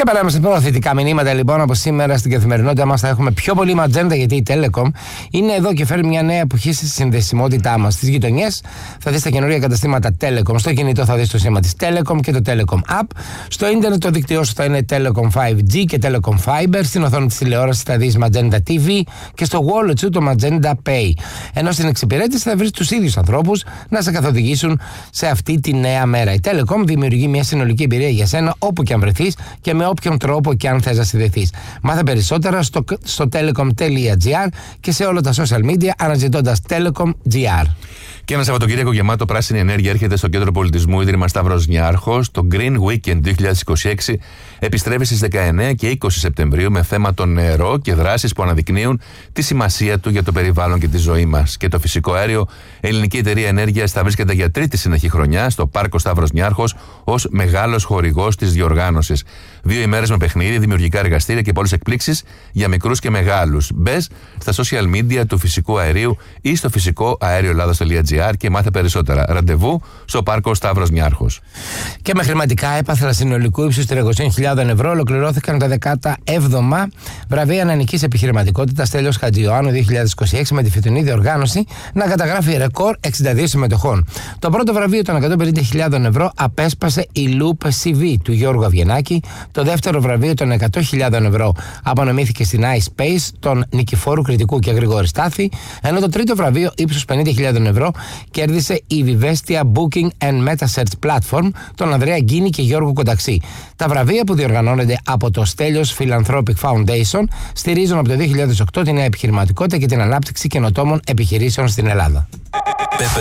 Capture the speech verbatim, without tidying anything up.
Και περάμε σε προωθητικά μηνύματα λοιπόν, από σήμερα στην καθημερινότητα μας θα έχουμε πιο πολύ ματζέντα, γιατί η Telecom είναι εδώ και φέρει μια νέα εποχή στη συνδεσιμότητά μας. Στις γειτονιές θα δεις τα καινούργια καταστήματα Telecom. Στο κινητό θα δεις το σήμα της Telecom και το Telecom App. Στο ίντερνετ το δίκτυό σου θα είναι Telecom φάιβ τζι και Telecom Fiber. Στην οθόνη της τηλεόρασης θα δεις Magenta τι βι και στο wallet σου το Magenta Pay. Ενώ στην εξυπηρέτηση θα βρεις τους ίδιους ανθρώπους να σε καθοδηγήσουν σε αυτή τη νέα μέρα. Η Telecom δημιουργεί μια συνολική εμπειρία για σένα όπου και αν βρεθείς και με όποιον τρόπο και αν θες να συνδεθείς. Μάθε περισσότερα στο, στο telecom τελεία gr και σε όλα τα social media αναζητώντας Telecom τζι αρ. Και ένα Σαββατοκύριακο γεμάτο πράσινη ενέργεια έρχεται στο Κέντρο Πολιτισμού Ίδρυμα Σταύρος Νιάρχος. Το Green Weekend δύο χιλιάδες είκοσι έξι επιστρέφει στις δεκαεννέα και είκοσι Σεπτεμβρίου με θέμα το νερό και δράσεις που αναδεικνύουν τη σημασία του για το περιβάλλον και τη ζωή μας. Και το φυσικό αέριο, Ελληνική Εταιρεία Ενέργειας θα βρίσκεται για τρίτη συνεχή χρονιά στο Πάρκο Σταύρος Νιάρχος ως μεγάλος χορηγός της διοργάνωσης. Δύο ημέρες με παιχνίδι, δημιουργικά εργαστήρια και πολλές εκπλήξεις για μικρούς και μεγάλους. Μπες στα social media του φυσικού αερίου ή στο φυσικό αέριο ελλάδας τελεία gr και μάθε περισσότερα. Ραντεβού στο Πάρκο Σταύρος Νιάρχος. Και με χρηματικά έπαθρα συνολικού ύψους τριακόσιες χιλιάδες ευρώ ολοκληρώθηκαν τα δέκατα έβδομα βραβεία νεανικής επιχειρηματικότητας Στέλιος Χατζιωάννου δύο χιλιάδες είκοσι έξι, με τη φετινή διοργάνωση να καταγράφει ρεκόρ εξήντα δύο συμμετοχών. Το πρώτο βραβείο των εκατόν πενήντα χιλιάδες ευρώ απέσπασε η Loop σι βι του Γιώργου Αβγενάκη. Το δεύτερο βραβείο των εκατό χιλιάδες ευρώ απονομήθηκε στην iSpace των Νικηφόρου Κρητικού και Γρηγόρη Στάθη, ενώ το τρίτο βραβείο ύψους πενήντα χιλιάδες ευρώ κέρδισε η Vivestia Booking and Metasearch Platform των Ανδρέα Γκίνη και Γιώργου Κονταξή. Τα βραβεία που διοργανώνονται από το Στέλιος Philanthropic Foundation στηρίζουν από το δύο χιλιάδες οκτώ τη νέα επιχειρηματικότητα και την ανάπτυξη καινοτόμων επιχειρήσεων στην Ελλάδα.